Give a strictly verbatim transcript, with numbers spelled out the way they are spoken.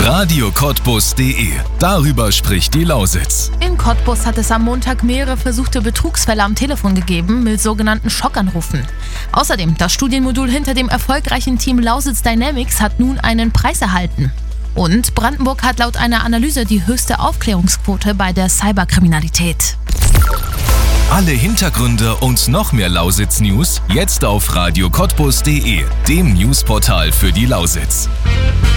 radio cottbus punkt de. Darüber spricht die Lausitz. In Cottbus hat es am Montag mehrere versuchte Betrugsfälle am Telefon gegeben mit sogenannten Schockanrufen. Außerdem, das Studienmodul hinter dem erfolgreichen Team Lausitz Dynamics hat nun einen Preis erhalten. Und Brandenburg hat laut einer Analyse die höchste Aufklärungsquote bei der Cyberkriminalität. Alle Hintergründe und noch mehr Lausitz-News jetzt auf radio cottbus punkt de, dem Newsportal für die Lausitz.